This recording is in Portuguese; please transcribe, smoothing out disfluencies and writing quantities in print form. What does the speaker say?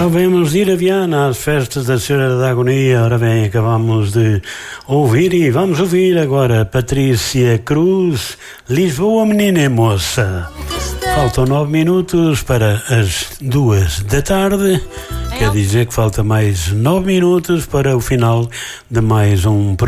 vamos ir a Viana às festas da Senhora da Agonia. Ora bem, acabamos de ouvir e vamos ouvir agora Patrícia Cruz, Lisboa, menina e moça. Faltam 9 minutos para as 2 da tarde. Quer dizer que falta mais 9 minutos para o final de mais um programa.